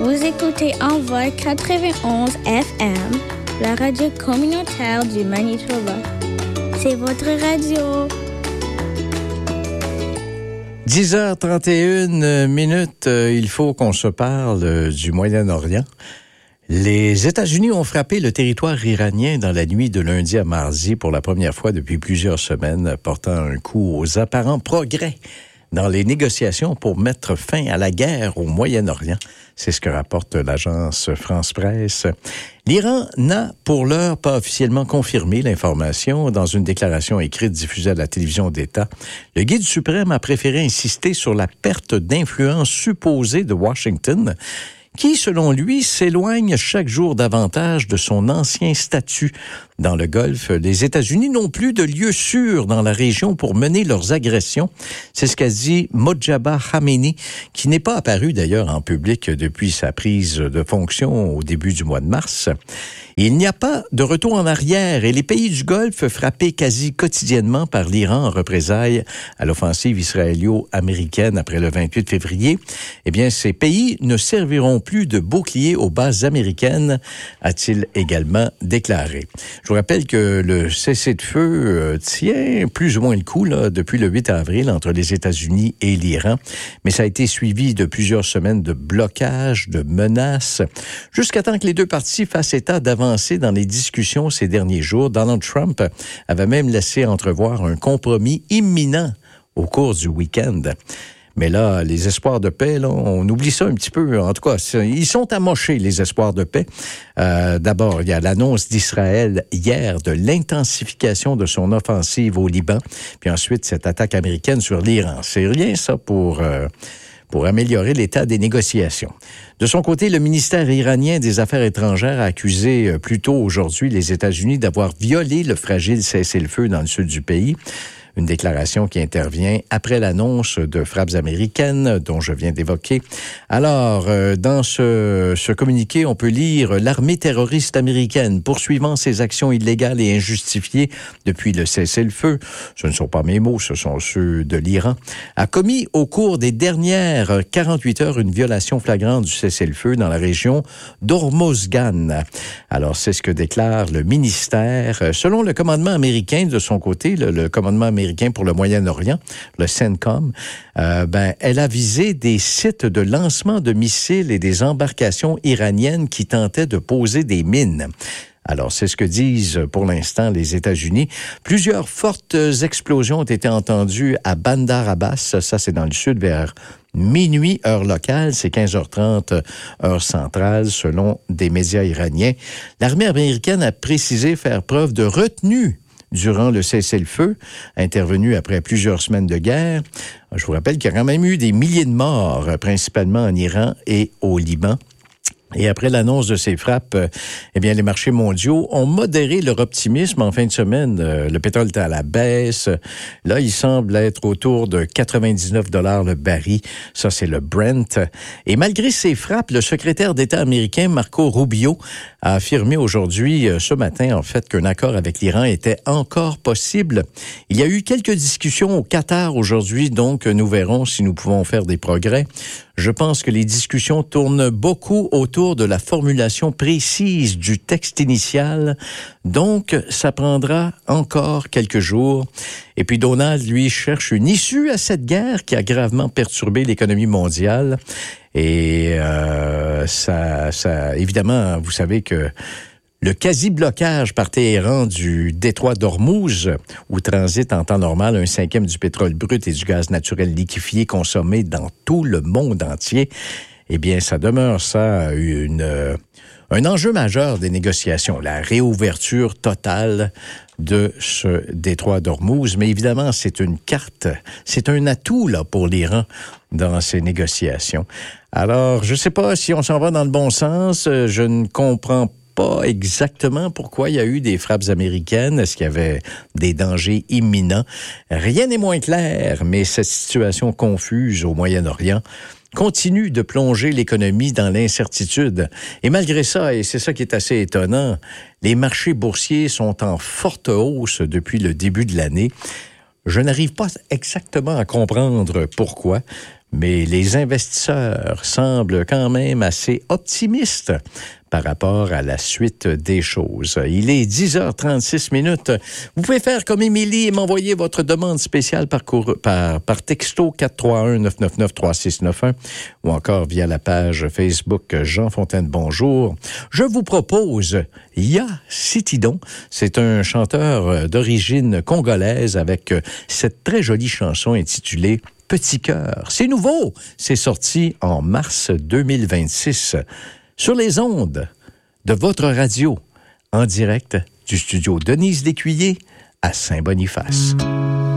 Vous écoutez Envol 91 FM, la radio communautaire du Manitoba. C'est votre radio. 10h31, il faut qu'on se parle du Moyen-Orient. Les États-Unis ont frappé le territoire iranien dans la nuit de lundi à mardi pour la première fois depuis plusieurs semaines, portant un coup aux apparents progrès dans les négociations pour mettre fin à la guerre au Moyen-Orient. C'est ce que rapporte l'agence France-Presse. L'Iran n'a pour l'heure pas officiellement confirmé l'information. Dans une déclaration écrite diffusée à la télévision d'État, le guide suprême a préféré insister sur la perte d'influence supposée de Washington, qui, selon lui, s'éloigne chaque jour davantage de son ancien statut dans le Golfe. Les États-Unis n'ont plus de lieu sûr dans la région pour mener leurs agressions. C'est ce qu'a dit Mojtaba Khamenei, qui n'est pas apparu d'ailleurs en public depuis sa prise de fonction au début du mois de mars. Il n'y a pas de retour en arrière et les pays du Golfe frappés quasi quotidiennement par l'Iran en représailles à l'offensive israélo-américaine après le 28 février, eh bien, ces pays ne serviront plus de bouclier aux bases américaines, a-t-il également déclaré. Je vous rappelle que le cessez-le-feu tient plus ou moins le coup là, depuis le 8 avril entre les États-Unis et l'Iran, mais ça a été suivi de plusieurs semaines de blocage, de menaces, jusqu'à temps que les deux parties fassent état d'avancées dans les discussions ces derniers jours. Donald Trump avait même laissé entrevoir un compromis imminent au cours du week-end. Mais là, les espoirs de paix, là, on oublie ça un petit peu. En tout cas, ils sont amochés, les espoirs de paix. D'abord, il y a l'annonce d'Israël hier de l'intensification de son offensive au Liban. Puis ensuite, cette attaque américaine sur l'Iran. C'est rien, ça, pour améliorer l'état des négociations. De son côté, le ministère iranien des Affaires étrangères a accusé plus tôt aujourd'hui les États-Unis d'avoir violé le fragile cessez-le-feu dans le sud du pays. Une déclaration qui intervient après l'annonce de frappes américaines dont je viens d'évoquer. Alors, dans ce communiqué, on peut lire « L'armée terroriste américaine, poursuivant ses actions illégales et injustifiées depuis le cessez-le-feu », ce ne sont pas mes mots, ce sont ceux de l'Iran, a commis au cours des dernières 48 heures une violation flagrante du cessez-le-feu dans la région d'Hormozgan. Alors, c'est ce que déclare le ministère. Selon le commandement américain, de son côté, le commandement américain pour le Moyen-Orient, le CENTCOM, elle a visé des sites de lancement de missiles et des embarcations iraniennes qui tentaient de poser des mines. Alors, c'est ce que disent pour l'instant les États-Unis. Plusieurs fortes explosions ont été entendues à Bandar Abbas, ça c'est dans le sud, vers minuit, heure locale, c'est 15h30, heure centrale, selon des médias iraniens. L'armée américaine a précisé faire preuve de retenue durant le cessez-le-feu, intervenu après plusieurs semaines de guerre. Je vous rappelle qu'il y a quand même eu des milliers de morts, principalement en Iran et au Liban. Et après l'annonce de ces frappes, les marchés mondiaux ont modéré leur optimisme en fin de semaine. Le pétrole est à la baisse. Là, il semble être autour de 99 $ le baril. Ça, c'est le Brent. Et malgré ces frappes, le secrétaire d'État américain Marco Rubio a affirmé aujourd'hui, ce matin, en fait, qu'un accord avec l'Iran était encore possible. Il y a eu quelques discussions au Qatar aujourd'hui, donc nous verrons si nous pouvons faire des progrès. Je pense que les discussions tournent beaucoup autour de la formulation précise du texte initial. Donc, ça prendra encore quelques jours. Et puis, Donald, lui, cherche une issue à cette guerre qui a gravement perturbé l'économie mondiale. Et ça, évidemment, vous savez que le quasi-blocage par Téhéran du détroit d'Ormuz, où transite en temps normal 1/5 du pétrole brut et du gaz naturel liquéfié consommé dans tout le monde entier, eh bien, ça demeure un enjeu majeur des négociations, la réouverture totale de ce détroit d'Ormuz. Mais évidemment, c'est une carte, c'est un atout là pour l'Iran dans ces négociations. Alors, je ne sais pas si on s'en va dans le bon sens, je ne comprends pas exactement pourquoi il y a eu des frappes américaines. Est-ce qu'il y avait des dangers imminents? Rien n'est moins clair, mais cette situation confuse au Moyen-Orient continue de plonger l'économie dans l'incertitude. Et malgré ça, et c'est ça qui est assez étonnant, les marchés boursiers sont en forte hausse depuis le début de l'année. Je n'arrive pas exactement à comprendre pourquoi, mais les investisseurs semblent quand même assez optimistes par rapport à la suite des choses. Il est 10h36. Vous pouvez faire comme Émilie et m'envoyer votre demande spéciale par texto 431-999-3691 ou encore via la page Facebook Jean Fontaine Bonjour. Je vous propose Ya Citidon. C'est un chanteur d'origine congolaise avec cette très jolie chanson intitulée Petit cœur. C'est nouveau. C'est sorti en mars 2026. Sur les ondes de votre radio, en direct du studio Denise Lécuyer à Saint-Boniface.